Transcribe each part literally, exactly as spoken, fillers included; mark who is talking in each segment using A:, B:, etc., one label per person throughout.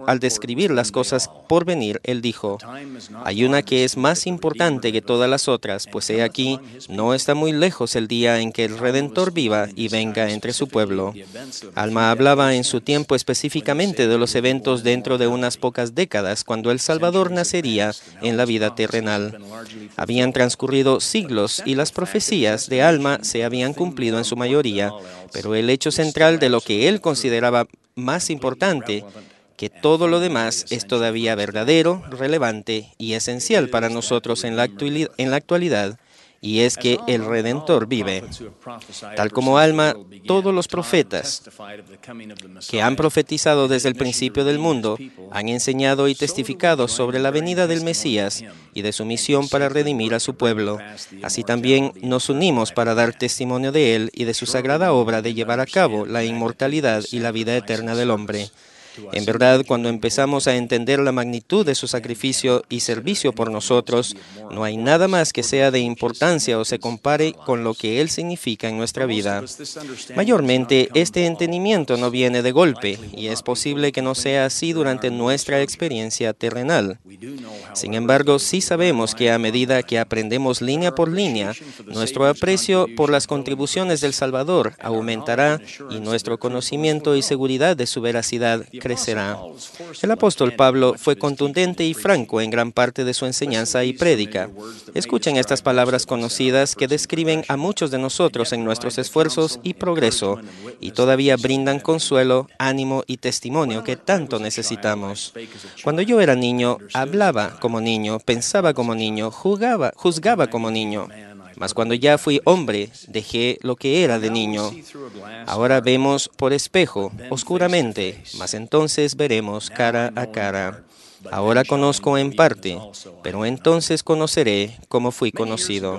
A: al describir las cosas por venir, él dijo: hay una que es más importante que todas las otras, pues he aquí, no está muy lejos el día en que el Redentor viva y venga entre su pueblo. Alma hablaba en su tiempo específicamente de los eventos dentro de unas pocas décadas, cuando el Salvador nacería en la vida terrenal. Habían transcurrido siglos y las profecías de Alma se habían cumplido en su mayoría, pero el hecho central de lo que él consideraba más importante que todo lo demás es todavía verdadero, relevante y esencial para nosotros en la actualidad, en la actualidad, y es que el Redentor vive. Tal como Alma, todos los profetas que han profetizado desde el principio del mundo han enseñado y testificado sobre la venida del Mesías y de su misión para redimir a su pueblo. Así también nos unimos para dar testimonio de él y de su sagrada obra de llevar a cabo la inmortalidad y la vida eterna del hombre. En verdad, cuando empezamos a entender la magnitud de su sacrificio y servicio por nosotros, no hay nada más que sea de importancia o se compare con lo que Él significa en nuestra vida. Mayormente, este entendimiento no viene de golpe, y es posible que no sea así durante nuestra experiencia terrenal. Sin embargo, sí sabemos que a medida que aprendemos línea por línea, nuestro aprecio por las contribuciones del Salvador aumentará y nuestro conocimiento y seguridad de su veracidad crecerá. El apóstol Pablo fue contundente y franco en gran parte de su enseñanza y prédica. Escuchen estas palabras conocidas que describen a muchos de nosotros en nuestros esfuerzos y progreso, y todavía brindan consuelo, ánimo y testimonio que tanto necesitamos. Cuando yo era niño, hablaba como niño, pensaba como niño, jugaba, juzgaba como niño. Mas cuando ya fui hombre, dejé lo que era de niño. Ahora vemos por espejo, oscuramente, mas entonces veremos cara a cara. Ahora conozco en parte, pero entonces conoceré como fui conocido.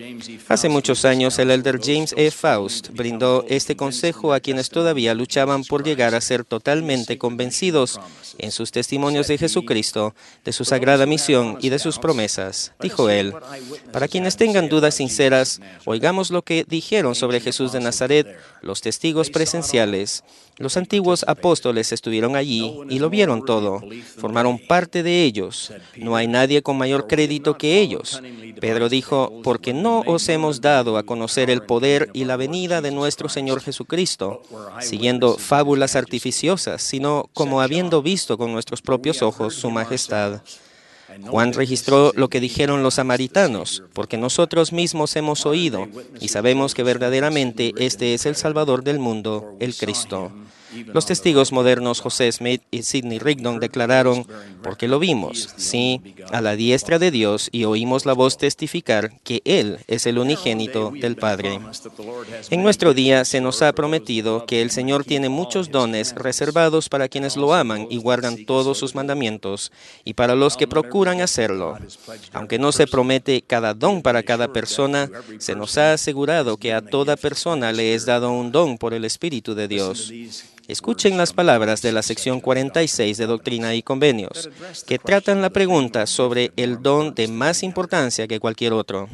A: Hace muchos años, el elder James E. Faust brindó este consejo a quienes todavía luchaban por llegar a ser totalmente convencidos en sus testimonios de Jesucristo, de su sagrada misión y de sus promesas. Dijo él: para quienes tengan dudas sinceras, oigamos lo que dijeron sobre Jesús de Nazaret los testigos presenciales. Los antiguos apóstoles estuvieron allí y lo vieron todo, formaron parte de ellos. No hay nadie con mayor crédito que ellos. Pedro dijo: porque no os hemos dado a conocer el poder y la venida de nuestro Señor Jesucristo, siguiendo fábulas artificiosas, sino como habiendo visto con nuestros propios ojos su majestad. Juan registró lo que dijeron los samaritanos, porque nosotros mismos hemos oído y sabemos que verdaderamente este es el Salvador del mundo, el Cristo. Los testigos modernos José Smith y Sidney Rigdon declararon: porque lo vimos, sí, a la diestra de Dios, y oímos la voz testificar que Él es el unigénito del Padre. En nuestro día se nos ha prometido que el Señor tiene muchos dones reservados para quienes lo aman y guardan todos sus mandamientos, y para los que procuran hacerlo. Aunque no se promete cada don para cada persona, se nos ha asegurado que a toda persona le es dado un don por el Espíritu de Dios. Escuchen las palabras de la sección cuarenta y seis de Doctrina y Convenios, que tratan la pregunta sobre el don de más importancia que cualquier otro.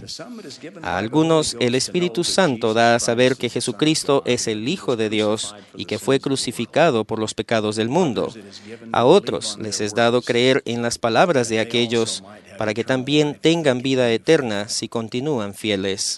A: A algunos, el Espíritu Santo da a saber que Jesucristo es el Hijo de Dios y que fue crucificado por los pecados del mundo. A otros les es dado creer en las palabras de aquellos para que también tengan vida eterna si continúan fieles.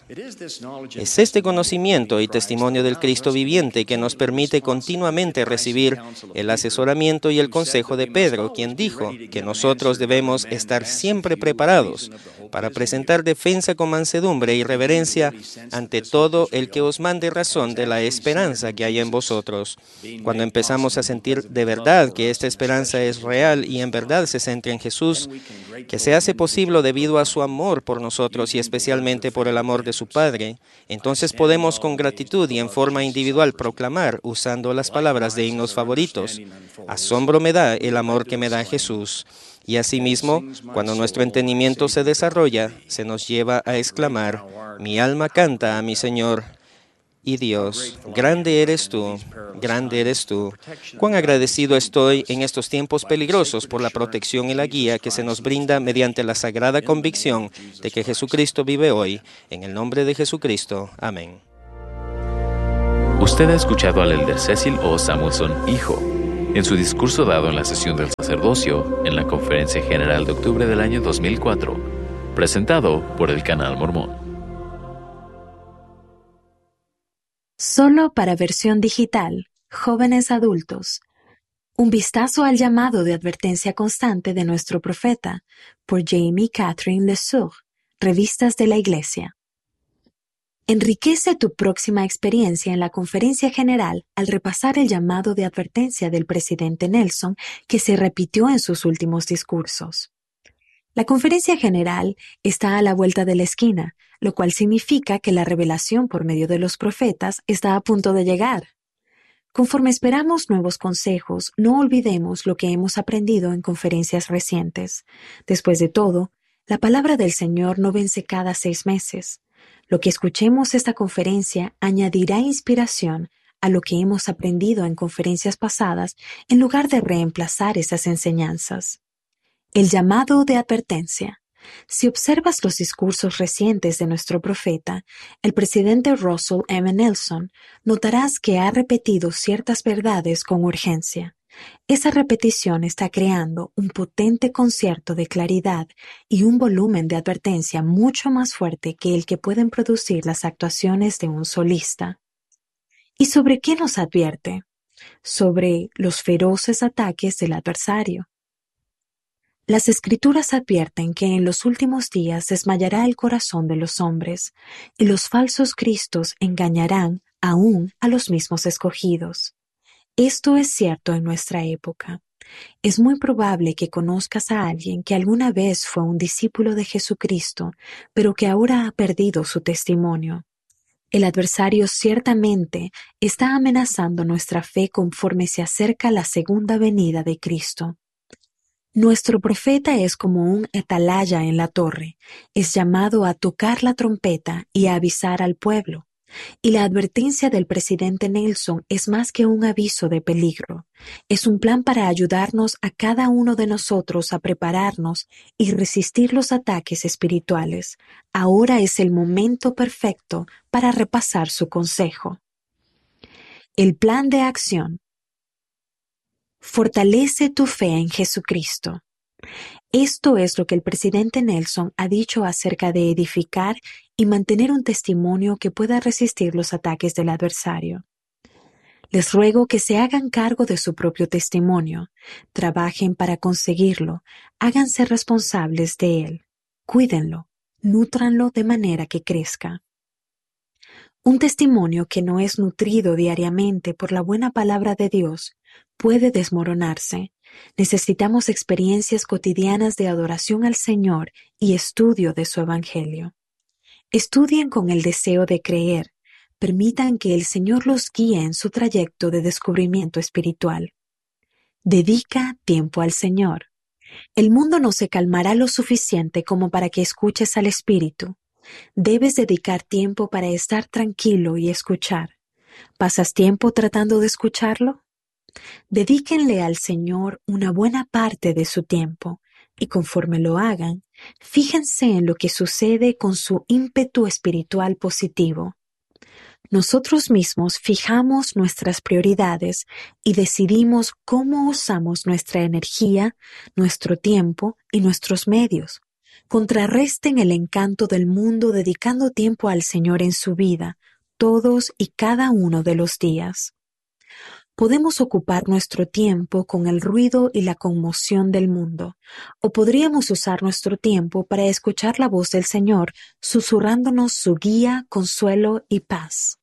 A: Es este conocimiento y testimonio del Cristo viviente que nos permite continuamente recibir el asesoramiento y el consejo de Pedro, quien dijo que nosotros debemos estar siempre preparados para presentar defensa con mansedumbre y reverencia ante todo el que os mande razón de la esperanza que hay en vosotros. Cuando empezamos a sentir de verdad que esta esperanza es real y en verdad se centra en Jesús, que se hace posible debido a su amor por nosotros y especialmente por el amor de su Padre, entonces podemos con gratitud y en forma individual proclamar, usando las palabras de himnos favoritos: asombro me da el amor que me da Jesús. Y asimismo, cuando nuestro entendimiento se desarrolla, se nos lleva a exclamar: mi alma canta a mi Señor. Y Dios, grande eres tú, grande eres tú. Cuán agradecido estoy en estos tiempos peligrosos por la protección y la guía que se nos brinda mediante la sagrada convicción de que Jesucristo vive hoy. En el nombre de Jesucristo. Amén.
B: Usted ha escuchado al elder Cecil O. Samuelson, hijo, En su discurso dado en la sesión del sacerdocio, en la Conferencia General de octubre del año dos mil cuatro, presentado por el Canal Mormón.
C: Solo para versión digital, jóvenes adultos. Un vistazo al llamado de advertencia constante de nuestro profeta, por Jamie Catherine LeSueur, Revistas de la Iglesia. Enriquece tu próxima experiencia en la Conferencia General al repasar el llamado de advertencia del presidente Nelson que se repitió en sus últimos discursos. La Conferencia General está a la vuelta de la esquina, lo cual significa que la revelación por medio de los profetas está a punto de llegar. Conforme esperamos nuevos consejos, no olvidemos lo que hemos aprendido en conferencias recientes. Después de todo, la palabra del Señor no vence cada seis meses. Lo que escuchemos esta conferencia añadirá inspiración a lo que hemos aprendido en conferencias pasadas en lugar de reemplazar esas enseñanzas. El llamado de advertencia. Si observas los discursos recientes de nuestro profeta, el presidente Russell M. Nelson, notarás que ha repetido ciertas verdades con urgencia. Esa repetición está creando un potente concierto de claridad y un volumen de advertencia mucho más fuerte que el que pueden producir las actuaciones de un solista. ¿Y sobre qué nos advierte? Sobre los feroces ataques del adversario. Las Escrituras advierten que en los últimos días desmayará el corazón de los hombres, y los falsos cristos engañarán aún a los mismos escogidos. Esto es cierto en nuestra época. Es muy probable que conozcas a alguien que alguna vez fue un discípulo de Jesucristo, pero que ahora ha perdido su testimonio. El adversario ciertamente está amenazando nuestra fe conforme se acerca la segunda venida de Cristo. Nuestro profeta es como un atalaya en la torre, es llamado a tocar la trompeta y a avisar al pueblo. Y la advertencia del presidente Nelson es más que un aviso de peligro. Es un plan para ayudarnos a cada uno de nosotros a prepararnos y resistir los ataques espirituales. Ahora es el momento perfecto para repasar su consejo. El plan de acción. Fortalece tu fe en Jesucristo. Esto es lo que el presidente Nelson ha dicho acerca de edificar y mantener un testimonio que pueda resistir los ataques del adversario. Les ruego que se hagan cargo de su propio testimonio, trabajen para conseguirlo, háganse responsables de él, cuídenlo, nútranlo de manera que crezca. Un testimonio que no es nutrido diariamente por la buena palabra de Dios puede desmoronarse. Necesitamos experiencias cotidianas de adoración al Señor y estudio de su Evangelio. Estudien con el deseo de creer. Permitan que el Señor los guíe en su trayecto de descubrimiento espiritual. Dedica tiempo al Señor. El mundo no se calmará lo suficiente como para que escuches al Espíritu. Debes dedicar tiempo para estar tranquilo y escuchar. ¿Pasas tiempo tratando de escucharlo? Dedíquenle al Señor una buena parte de su tiempo, y conforme lo hagan, fíjense en lo que sucede con su ímpetu espiritual positivo. Nosotros mismos fijamos nuestras prioridades y decidimos cómo usamos nuestra energía, nuestro tiempo y nuestros medios. Contrarresten el encanto del mundo dedicando tiempo al Señor en su vida, todos y cada uno de los días. Podemos ocupar nuestro tiempo con el ruido y la conmoción del mundo, o podríamos usar nuestro tiempo para escuchar la voz del Señor, susurrándonos su guía, consuelo y paz.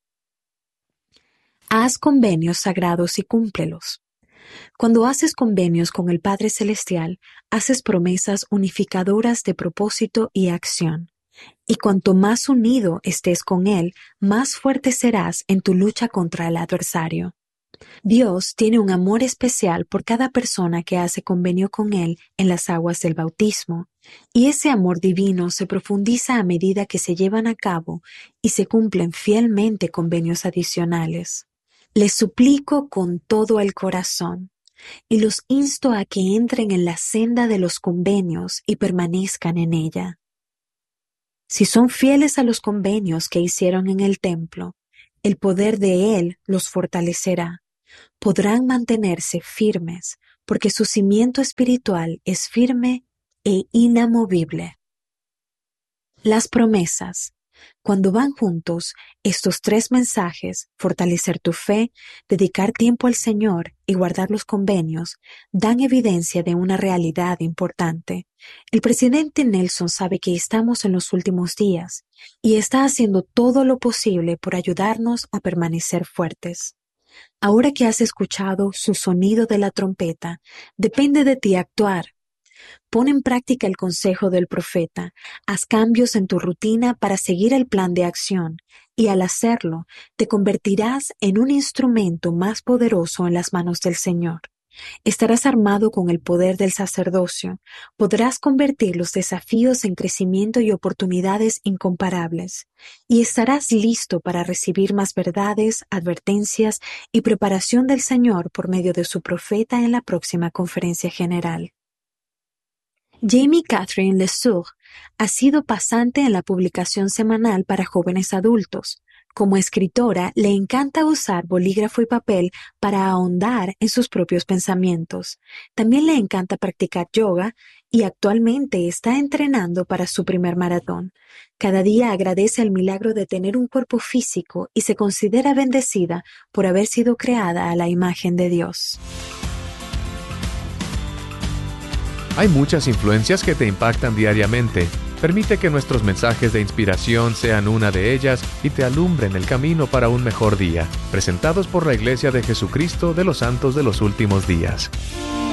C: Haz convenios sagrados y cúmplelos. Cuando haces convenios con el Padre Celestial, haces promesas unificadoras de propósito y acción. Y cuanto más unido estés con Él, más fuerte serás en tu lucha contra el adversario. Dios tiene un amor especial por cada persona que hace convenio con Él en las aguas del bautismo, y ese amor divino se profundiza a medida que se llevan a cabo y se cumplen fielmente convenios adicionales. Les suplico con todo el corazón, y los insto a que entren en la senda de los convenios y permanezcan en ella. Si son fieles a los convenios que hicieron en el templo, el poder de Él los fortalecerá. podrán mantenerse firmes, porque su cimiento espiritual es firme e inamovible. Las promesas. Cuando van juntos, estos tres mensajes, fortalecer tu fe, dedicar tiempo al Señor y guardar los convenios, dan evidencia de una realidad importante. El presidente Nelson sabe que estamos en los últimos días y está haciendo todo lo posible por ayudarnos a permanecer fuertes. Ahora que has escuchado su sonido de la trompeta, depende de ti actuar. Pon en práctica el consejo del profeta, haz cambios en tu rutina para seguir el plan de acción, y al hacerlo, te convertirás en un instrumento más poderoso en las manos del Señor. Estarás armado con el poder del sacerdocio, podrás convertir los desafíos en crecimiento y oportunidades incomparables, y estarás listo para recibir más verdades, advertencias y preparación del Señor por medio de su profeta en la próxima conferencia general. Jamie Catherine LeSueur ha sido pasante en la publicación semanal para jóvenes adultos. Como escritora, le encanta usar bolígrafo y papel para ahondar en sus propios pensamientos. También le encanta practicar yoga y actualmente está entrenando para su primer maratón. Cada día agradece el milagro de tener un cuerpo físico y se considera bendecida por haber sido creada a la imagen de Dios.
D: Hay muchas influencias que te impactan diariamente. Permite que nuestros mensajes de inspiración sean una de ellas y te alumbren el camino para un mejor día. Presentados por la Iglesia de Jesucristo de los Santos de los Últimos Días.